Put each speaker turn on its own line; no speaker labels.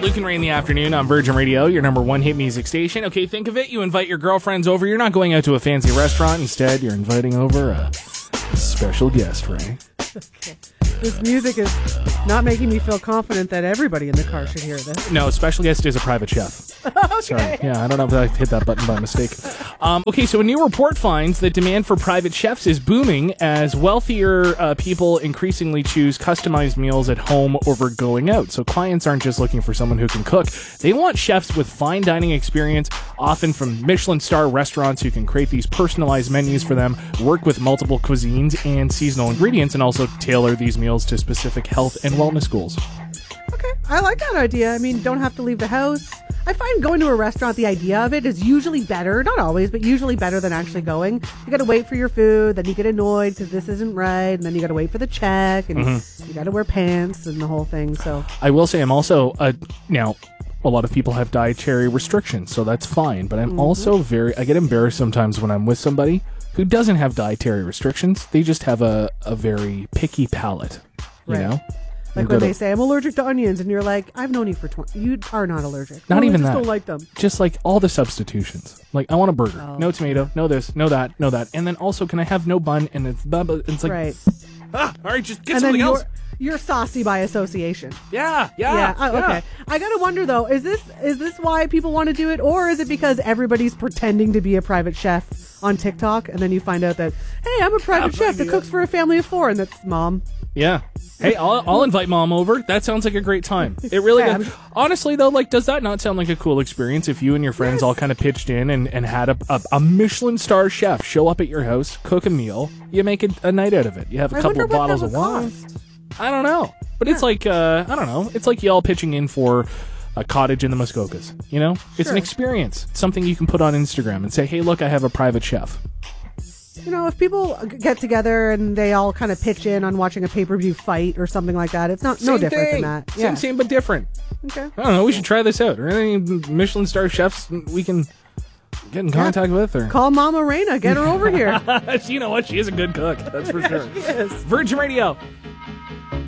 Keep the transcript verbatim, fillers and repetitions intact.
Luke and Ray in the afternoon on Virgin Radio, your number one hit music station. Okay, think of it. You invite your girlfriends over. You're not going out to a fancy restaurant. Instead, you're inviting over a special guest, Ray.
Okay. This music is not making me feel confident that everybody in the car should hear this.
No, special guest is a private chef.
Okay.
Sorry. Yeah, I don't know if I hit that button by mistake. Um, okay, so a new report finds that demand for private chefs is booming as wealthier uh, people increasingly choose customized meals at home over going out. So clients aren't just looking for someone who can cook. They want chefs with fine dining experience, often from Michelin star restaurants who can create these personalized menus for them, work with multiple cuisines and seasonal ingredients, and also tailor these meals to specific health and wellness goals.
Okay, I like that idea. I mean, don't have to leave the house. I find going to a restaurant, the idea of it is usually better, not always, but usually better than actually going. You got to wait for your food, then you get annoyed because this isn't right, and then you got to wait for the check, and mm-hmm. you got to wear pants and the whole thing. So
I will say I'm also, uh, now, a lot of people have dietary restrictions, so that's fine, but I'm mm-hmm. also very, I get embarrassed sometimes when I'm with somebody who doesn't have dietary restrictions. They just have a, a very picky palate, you
right.
know?
Like when they say, I'm allergic to onions, and you're like, I've known you for twenty. You are not allergic.
Not
no,
even
I just
that.
don't like them.
Just like all the substitutions. Like, I want a burger.
Oh.
No tomato, no this, no that, no that. And then also, can I have no bun? And it's blah, blah. It's like,
right.
ah, all right, just get
and
something
then
else.
You're, you're saucy by association.
Yeah, yeah.
Yeah, oh,
yeah.
okay. I gotta wonder though, is this is this why people want to do it, or is it because everybody's pretending to be a private chef on TikTok, and then you find out that, hey, I'm a private chef that cooks for a family of four, and that's mom.
Yeah. Hey, I'll, I'll invite mom over. That sounds like a great time. It really
Yeah,
does.
I'm-
Honestly, though, like, does that not sound like a cool experience if you and your friends
Yes.
all kind of pitched in and, and had a, a, a Michelin star chef show up at your house, cook a meal, you make it a night out of it. You have a
I
couple
wonder
of
what
bottles
that
of
would
wine.
cost.
I don't know. But it's like, uh, I don't know. It's like y'all pitching in for a cottage in the Muskokas. You know? It's an
Sure.
experience. It's something you can put on Instagram and say, hey, look, I have a private chef.
You know, if people get together and they all kind of pitch in on watching a pay-per-view fight or something like that, it's not no
Same
different
thing.
than that.
Same,
Yeah.
same, but different.
Okay.
I don't know. We should try this out. Are there any Michelin star chefs we can get in contact with? Or
Call Mama Reina. Get her over here.
you know what? She is a good cook. That's for sure.
Yes.
Virgin Radio.